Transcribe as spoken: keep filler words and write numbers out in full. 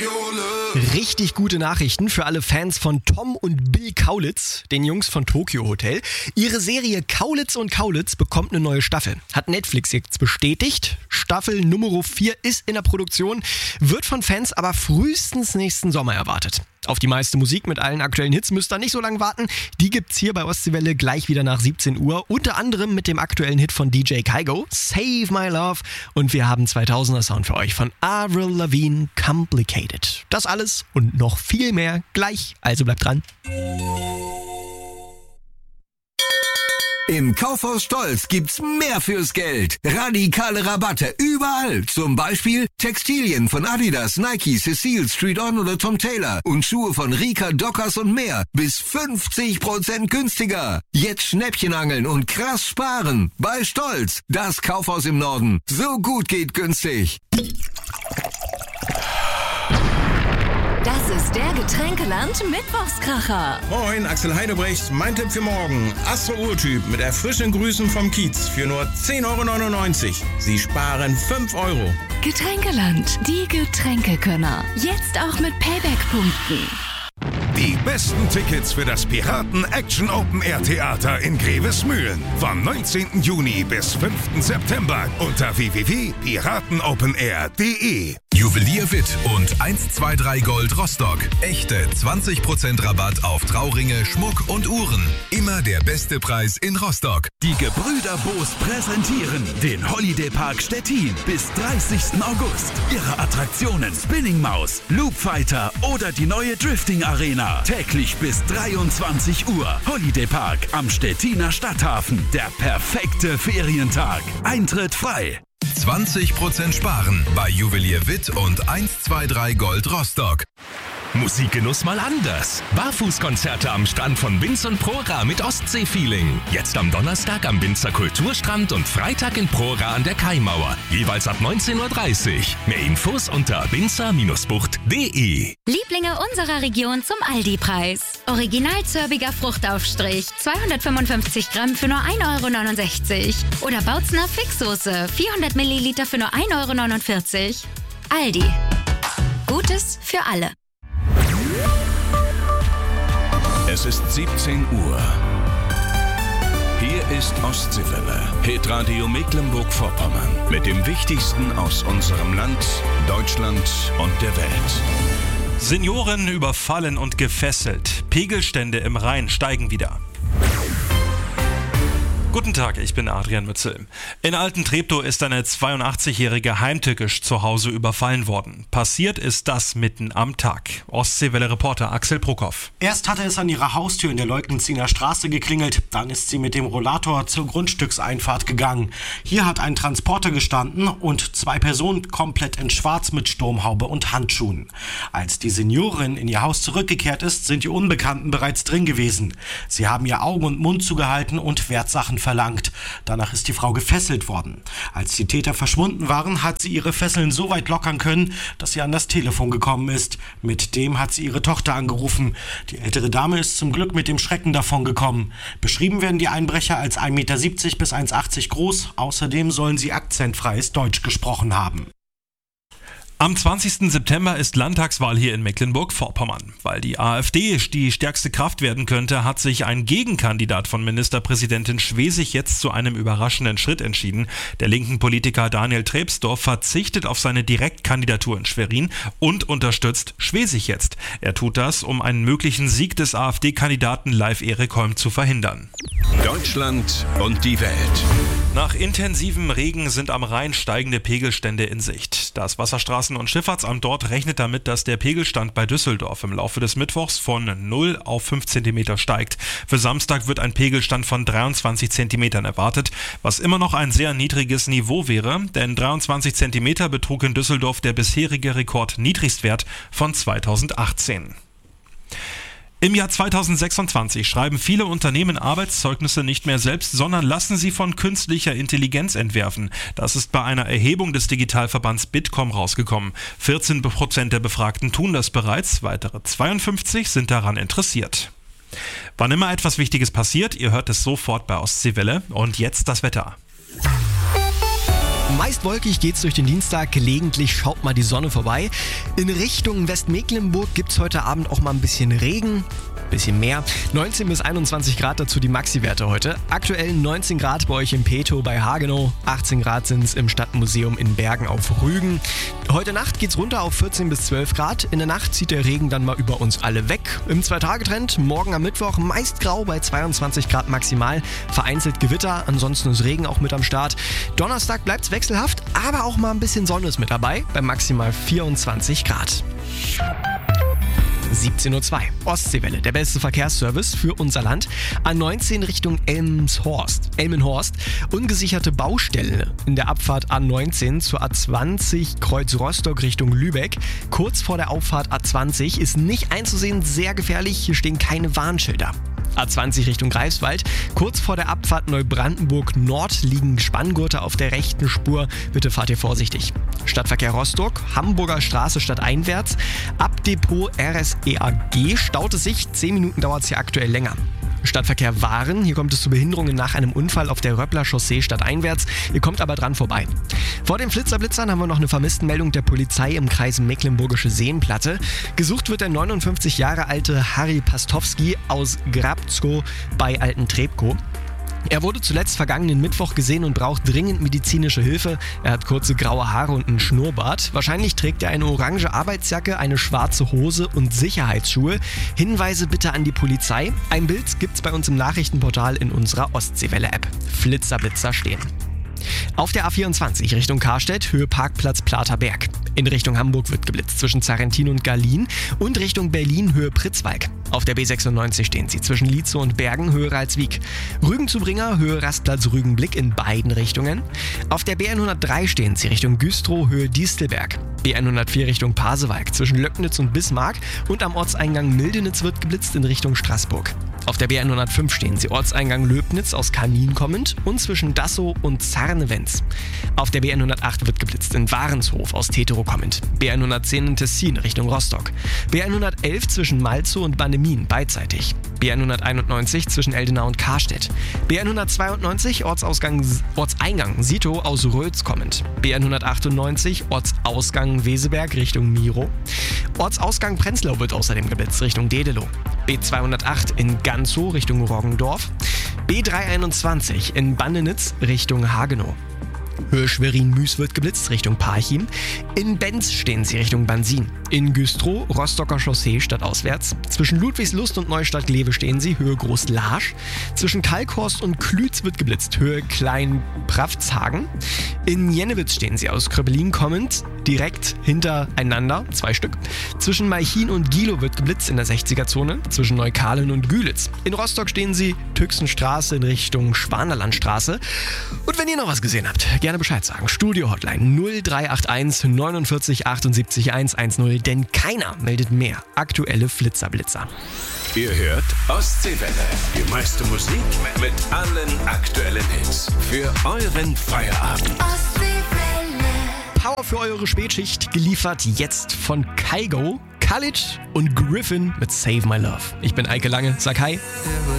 Richtig gute Nachrichten für alle Fans von Tom und Bill Kaulitz, den Jungs von Tokyo Hotel. Ihre Serie Kaulitz und Kaulitz bekommt eine neue Staffel. Hat Netflix jetzt bestätigt. Staffel Nummer vier ist in der Produktion, wird von Fans aber frühestens nächsten Sommer erwartet. Auf die meiste Musik mit allen aktuellen Hits müsst ihr nicht so lange warten. Die gibt's hier bei Ostseewelle gleich wieder nach siebzehn Uhr. Unter anderem mit dem aktuellen Hit von D J Kygo, Save My Love. Und wir haben zweitausender Sound für euch von Avril Lavigne, Complicated. Das alles und noch viel mehr gleich. Also bleibt dran. Im Kaufhaus Stolz gibt's mehr fürs Geld. Radikale Rabatte überall. Zum Beispiel Textilien von Adidas, Nike, Cecile, Street On oder Tom Taylor und Schuhe von Rika, Dockers und mehr. Bis fünfzig Prozent günstiger. Jetzt Schnäppchen angeln und krass sparen. Bei Stolz, das Kaufhaus im Norden. So gut geht günstig. Das ist der Getränkeland Mittwochskracher. Moin, Axel Heidebrecht. Mein Tipp für morgen. Astro-Urtyp mit erfrischenden Grüßen vom Kiez für nur zehn Euro neunundneunzig. Sie sparen fünf Euro. Getränkeland, die Getränkekönner. Jetzt auch mit Payback-Punkten. Die besten Tickets für das Piraten Action Open Air Theater in Grevesmühlen. Vom neunzehnten Juni bis fünften September unter w w w punkt piratenopenair punkt de. Juwelier Witt und eins zwei drei Gold Rostock. Echte zwanzig Prozent Rabatt auf Trauringe, Schmuck und Uhren. Immer der beste Preis in Rostock. Die Gebrüder Boos präsentieren den Holiday Park Stettin bis dreißigsten August. Ihre Attraktionen Spinning Maus, Loop Fighter oder die neue Drifting Arena. Täglich bis dreiundzwanzig Uhr. Holiday Park am Stettiner Stadthafen. Der perfekte Ferientag. Eintritt frei. zwanzig Prozent sparen bei Juwelier Witt und eins zwei drei Gold Rostock. Musikgenuss mal anders. Barfußkonzerte am Strand von Binz und Prora mit Ostsee-Feeling. Jetzt am Donnerstag am Binzer Kulturstrand und Freitag in Prora an der Kaimauer. Jeweils ab neunzehn Uhr dreißig. Mehr Infos unter binzer Bucht punkt de. Lieblinge unserer Region zum Aldi-Preis. Original zörbiger Fruchtaufstrich, zweihundertfünfundfünfzig Gramm für nur ein Euro neunundsechzig. Oder Bautzner Fixsoße, vierhundert Milliliter für nur ein Euro neunundvierzig. Aldi. Gutes für alle. Es ist siebzehn Uhr. Hier ist Ostseewelle, Hitradio Mecklenburg-Vorpommern. Mit dem Wichtigsten aus unserem Land, Deutschland und der Welt. Senioren überfallen und gefesselt. Pegelstände im Rhein steigen wieder. Guten Tag, ich bin Adrian Mützel. In Alten-Treptow ist eine zweiundachtzigjährige heimtückisch zu Hause überfallen worden. Passiert ist das mitten am Tag. Ostseewelle-Reporter Axel Prokop. Erst hatte es an ihrer Haustür in der Leugnenziner Straße geklingelt, dann ist sie mit dem Rollator zur Grundstückseinfahrt gegangen. Hier hat ein Transporter gestanden und zwei Personen komplett in Schwarz mit Sturmhaube und Handschuhen. Als die Seniorin in ihr Haus zurückgekehrt ist, sind die Unbekannten bereits drin gewesen. Sie haben ihr Augen und Mund zugehalten und Wertsachen verlangt. Danach ist die Frau gefesselt worden. Als die Täter verschwunden waren, hat sie ihre Fesseln so weit lockern können, dass sie an das Telefon gekommen ist. Mit dem hat sie ihre Tochter angerufen. Die ältere Dame ist zum Glück mit dem Schrecken davon gekommen. Beschrieben werden die Einbrecher als ein Meter siebzig bis eins Komma achtzig groß. Außerdem sollen sie akzentfreies Deutsch gesprochen haben. Am zwanzigsten September ist Landtagswahl hier in Mecklenburg-Vorpommern. Weil die AfD die stärkste Kraft werden könnte, hat sich ein Gegenkandidat von Ministerpräsidentin Schwesig jetzt zu einem überraschenden Schritt entschieden. Der linken Politiker Daniel Trebsdorf verzichtet auf seine Direktkandidatur in Schwerin und unterstützt Schwesig jetzt. Er tut das, um einen möglichen Sieg des AfD-Kandidaten Leif Erik Holm zu verhindern. Deutschland und die Welt. Nach intensivem Regen sind am Rhein steigende Pegelstände in Sicht. Das Wasserstraßen- und Schifffahrtsamt dort rechnet damit, dass der Pegelstand bei Düsseldorf im Laufe des Mittwochs von null auf fünf Zentimeter steigt. Für Samstag wird ein Pegelstand von dreiundzwanzig Zentimetern erwartet, was immer noch ein sehr niedriges Niveau wäre, denn dreiundzwanzig Zentimeter betrug in Düsseldorf der bisherige Rekordniedrigstwert von zweitausendachtzehn. Im Jahr zweitausendsechsundzwanzig schreiben viele Unternehmen Arbeitszeugnisse nicht mehr selbst, sondern lassen sie von künstlicher Intelligenz entwerfen. Das ist bei einer Erhebung des Digitalverbands Bitkom rausgekommen. vierzehn Prozent der Befragten tun das bereits, weitere zweiundfünfzig sind daran interessiert. Wann immer etwas Wichtiges passiert, ihr hört es sofort bei Ostseewelle. Und jetzt das Wetter. Meist wolkig geht's durch den Dienstag, gelegentlich schaut mal die Sonne vorbei. In Richtung Westmecklenburg gibt's heute Abend auch mal ein bisschen Regen. Bisschen mehr. neunzehn bis einundzwanzig Grad, dazu die Maxi-Werte heute. Aktuell neunzehn Grad bei euch im Peto bei Hagenow. achtzehn Grad sind es im Stadtmuseum in Bergen auf Rügen. Heute Nacht geht's runter auf vierzehn bis zwölf Grad. In der Nacht zieht der Regen dann mal über uns alle weg. Im Zwei-Tage-Trend morgen am Mittwoch meist grau bei zweiundzwanzig Grad maximal. Vereinzelt Gewitter, ansonsten ist Regen auch mit am Start. Donnerstag bleibt's wechselhaft, aber auch mal ein bisschen Sonne ist mit dabei bei maximal vierundzwanzig Grad. siebzehn Uhr zwei. Ostseewelle, der beste Verkehrsservice für unser Land. A neunzehn Richtung Elmshorst. Elmenhorst. Ungesicherte Baustelle in der Abfahrt A neunzehn zur A zwanzig Kreuz Rostock Richtung Lübeck. Kurz vor der Auffahrt A zwanzig ist nicht einzusehen, sehr gefährlich. Hier stehen keine Warnschilder. A zwanzig Richtung Greifswald. Kurz vor der Abfahrt Neubrandenburg Nord liegen Spanngurte auf der rechten Spur. Bitte fahrt ihr vorsichtig. Stadtverkehr Rostock, Hamburger Straße stadteinwärts. Ab Depot R S E A G staut es sich. zehn Minuten dauert es hier aktuell länger. Stadtverkehr Waren, hier kommt es zu Behinderungen nach einem Unfall auf der Röppler Chaussee stadteinwärts. Ihr kommt aber dran vorbei. Vor den Flitzerblitzern haben wir noch eine Vermisstenmeldung der Polizei im Kreis Mecklenburgische Seenplatte. Gesucht wird der neunundfünfzig Jahre alte Harry Pastowski aus Grabzow bei Alten-Trepkow. Er wurde zuletzt vergangenen Mittwoch gesehen und braucht dringend medizinische Hilfe. Er hat kurze graue Haare und einen Schnurrbart. Wahrscheinlich trägt er eine orange Arbeitsjacke, eine schwarze Hose und Sicherheitsschuhe. Hinweise bitte an die Polizei. Ein Bild gibt's bei uns im Nachrichtenportal in unserer Ostseewelle-App. Flitzerblitzer stehen. Auf der A vierundzwanzig Richtung Karstedt, Höhe Parkplatz Platerberg. In Richtung Hamburg wird geblitzt zwischen Zarrentin und Garlin und Richtung Berlin Höhe Pritzwalk. Auf der B sechsundneunzig stehen sie zwischen Lietzow und Bergen Höhe Ralswiek. Rügen-Zubringer Höhe Rastplatz Rügenblick in beiden Richtungen. Auf der B hundertdrei stehen sie Richtung Güstrow Höhe Distelberg. B hundertvier Richtung Pasewalk zwischen Löcknitz und Bismarck und am Ortseingang Mildenitz wird geblitzt in Richtung Straßburg. Auf der B hundertfünf stehen sie Ortseingang Löbnitz aus Kanin kommend und zwischen Dassow und Zarnewenz. Auf der B hundertacht wird geblitzt in Warenshof aus Teterow kommend. B hundertzehn in Tessin Richtung Rostock. B hundertelf zwischen Malzow und Bannemin beidseitig. B hunderteinundneunzig zwischen Eldenau und Karstedt. B hundertzweiundneunzig Ortsausgang, Ortseingang Sitow aus Rötz kommend. B hundertachtundneunzig Ortsausgang Weseberg Richtung Miro. Ortsausgang Prenzlau wird außerdem geblitzt Richtung Dedelow. B zweihundertacht in Ganzow Richtung Roggendorf. B dreihunderteinundzwanzig in Bandenitz Richtung Hagenow. Höhe Schwerin-Müs wird geblitzt Richtung Parchim. In Benz stehen sie Richtung Bansin. In Güstrow, Rostocker Chaussee stadtauswärts. Zwischen Ludwigslust und Neustadt-Glewe stehen sie, Höhe Groß-Larsch. Zwischen Kalkhorst und Klütz wird geblitzt, Höhe Klein-Praftshagen. In Jennewitz stehen sie aus Kröbelin kommend, direkt hintereinander, zwei Stück. Zwischen Malchin und Gilow wird geblitzt in der sechziger-Zone. Zwischen Neukalen und Gülitz. In Rostock stehen sie, Tüxenstraße in Richtung Schwanerlandstraße. Und wenn ihr noch was gesehen habt, gerne Bescheid sagen. Studio-Hotline null drei acht eins neunundvierzig achtundsiebzig hundertzehn, denn keiner meldet mehr aktuelle Flitzerblitzer. Ihr hört Ostseewelle. Die meiste Musik mit allen aktuellen Hits. Für euren Feierabend. Power für eure Spätschicht geliefert jetzt von Kygo, Khalid und Griffin mit Save My Love. Ich bin Eike Lange, sag hi.